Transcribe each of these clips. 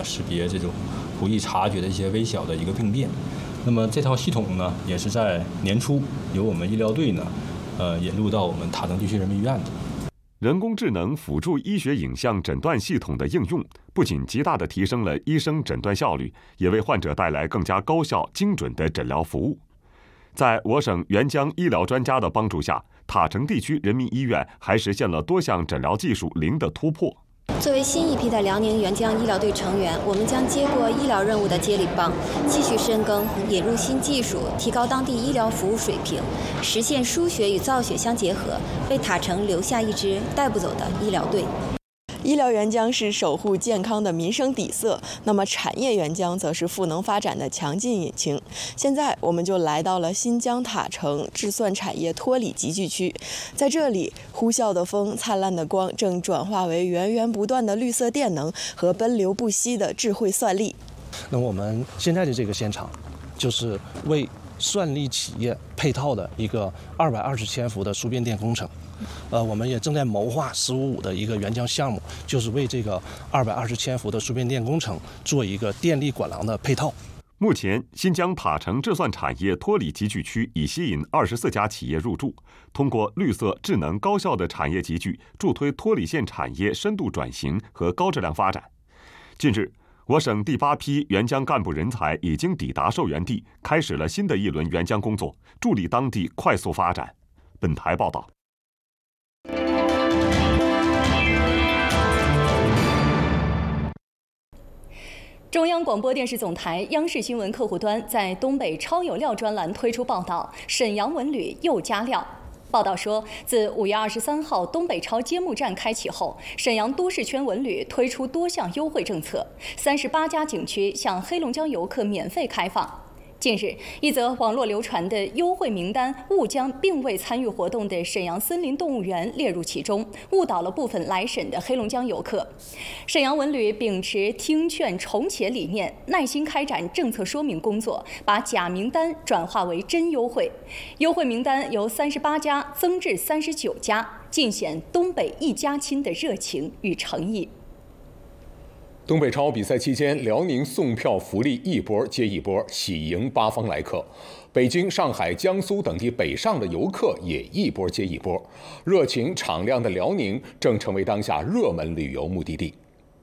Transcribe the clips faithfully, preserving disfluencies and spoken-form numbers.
识别这种不易察觉的一些微小的一个病变。那么这套系统呢，也是在年初由我们医疗队呢，呃，引入到我们塔城地区人民医院的。 人工智能辅助医学影像诊断系统的应用，不仅极大地提升了医生诊断效率，也为患者带来更加高效、精准的诊疗服务。在我省援疆医疗专家的帮助下，塔城地区人民医院还实现了多项诊疗技术零的突破。 作为新一批的辽宁援疆医疗队成员，我们将接过医疗任务的接力棒，继续深耕，引入新技术，提高当地医疗服务水平，实现输血与造血相结合，为塔城留下一支带不走的医疗队。 医疗援疆是守护健康的民生底色，那么产业援疆则是赋能发展的强劲引擎。现在我们就来到了新疆塔城制算产业脱锂集聚区，在这里，呼啸的风、灿烂的光正转化为源源不断的绿色电能和奔流不息的智慧算力。 那我们现在的这个现场，就是为算力企业配套的一个二百二十千伏的输变电工程。呃，我们也正在谋划“十五五”的一个援疆项目，就是为这个二百二十千伏的输变电工程做一个电力管廊的配套。 目前，新疆塔城制算产业脱锂集聚区已吸引二十四家企业入驻，通过绿色、智能、高效的产业集聚，助推脱锂线产业深度转型和高质量发展。近日，我省第八批援疆干部人才已经抵达受援地，开始了新的一轮援疆工作，助力当地快速发展。本台报道。 中央广播电视总台央视新闻客户端在东北超有料专栏推出报道，沈阳文旅又加料。报道说，自五月二十三号东北超揭幕战开启后，沈阳都市圈文旅推出多项优惠政策，三十八家景区向黑龙江游客免费开放。近日，一则网络流传的优惠名单误将并未参与活动的沈阳森林动物园列入其中，误导了部分来沈的黑龙江游客。沈阳文旅秉持听劝重启理念，耐心开展政策说明工作，把假名单转化为真优惠。优惠名单由三十八家增至三十九家，尽显东北一家亲的热情与诚意。 东北超比赛期间，辽宁送票福利一波接一波，喜迎八方来客。北京、上海、江苏等地北上的游客也一波接一波，热情敞亮的辽宁正成为当下热门旅游目的地。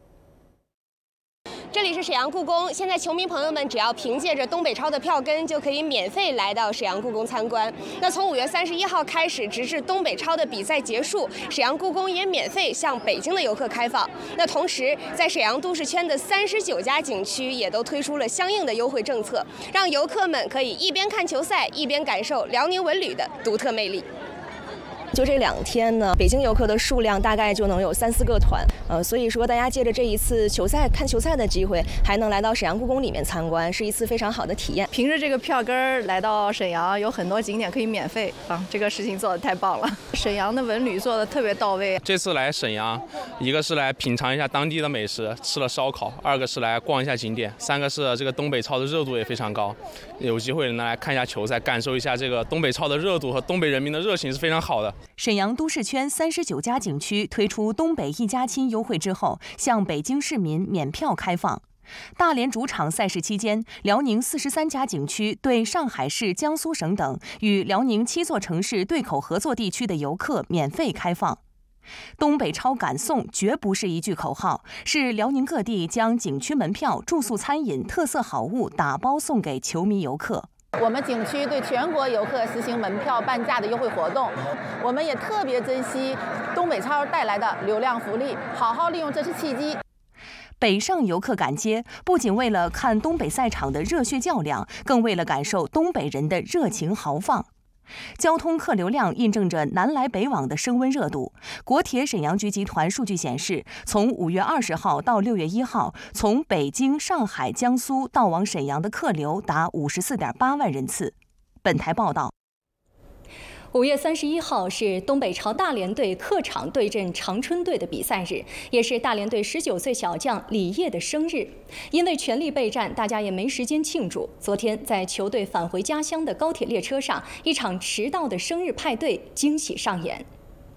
这里是沈阳故宫，现在球迷朋友们只要凭借着东北超的票根，就可以免费来到沈阳故宫参观。那从五月三十一号开始，直至东北超的比赛结束，沈阳故宫也免费向北京的游客开放。那同时，在沈阳都市圈的三十九家景区也都推出了相应的优惠政策，让游客们可以一边看球赛，一边感受辽宁文旅的独特魅力。 就这两天呢，北京游客的数量大概就能有三四个团，呃，所以说大家借着这一次球赛看球赛的机会，还能来到沈阳故宫里面参观，是一次非常好的体验。 凭着这个票根儿来到沈阳，有很多景点可以免费啊，这个事情做得太棒了。沈阳的文旅做得特别到位。 这次来沈阳，一个是来品尝一下当地的美食，吃了烧烤；二个是来逛一下景点；三个是这个东北超的热度也非常高，有机会能来看一下球赛，感受一下这个东北超的热度和东北人民的热情是非常好的。 沈阳都市圈三十九家景区推出东北一家亲优惠之后，向北京市民免票开放。大连主场赛事期间，辽宁四十三家景区对上海市、江苏省等与辽宁七座城市对口合作地区的游客免费开放。东北超赶送绝不是一句口号，是辽宁各地将景区门票、住宿、餐饮、特色好物打包送给球迷游客。 我们景区对全国游客实行门票半价的优惠活动，我们也特别珍惜东北超带来的流量福利，好好利用这次契机。 北上游客赶街，不仅为了看东北赛场的热血较量，更为了感受东北人的热情豪放。交通客流量印证着南来北往的升温热度。国铁沈阳局集团数据显示，从五月二十号到六月一号，从北京、上海、江苏到往沈阳的客流达五十四点八万人次。本台报道。 五月三十一号是东北超大连队客场对阵长春队的比赛日，也是大连队十九岁小将李烨的生日。因为全力备战，大家也没时间庆祝。昨天在球队返回家乡的高铁列车上，一场迟到的生日派对惊喜上演。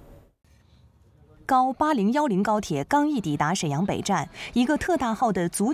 高八零一零高铁刚一抵达沈阳北站，一个特大号的足